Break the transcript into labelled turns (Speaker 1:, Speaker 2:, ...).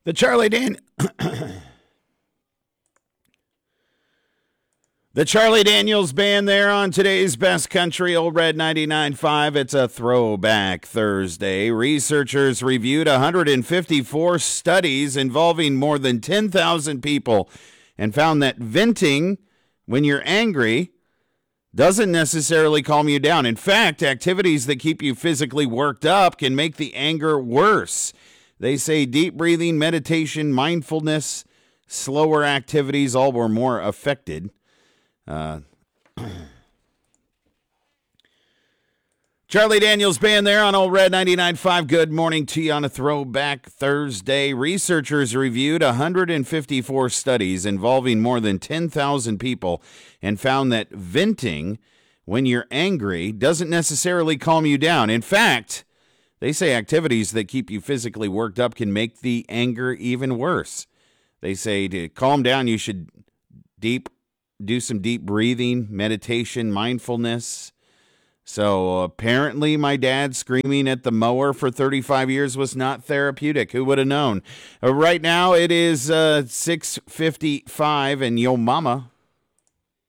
Speaker 1: The Charlie Daniels Band there on today's Best Country, Old Red 99.5. It's a throwback Thursday. Researchers reviewed 154 studies involving more than 10,000 people and found that venting when you're angry doesn't necessarily calm you down. In fact, activities that keep you physically worked up can make the anger worse. They say deep breathing, meditation, mindfulness, slower activities, all were more affected. Charlie Daniels Band there on Old Red 99.5. Good morning to you on a throwback Thursday. Researchers reviewed 154 studies involving more than 10,000 people and found that venting when you're angry doesn't necessarily calm you down. In fact, they say activities that keep you physically worked up can make the anger even worse. They say to calm down, you should do some deep breathing, meditation, mindfulness. So apparently my dad screaming at the mower for 35 years was not therapeutic. Who would have known? Right now it is 6:55 and yo mama.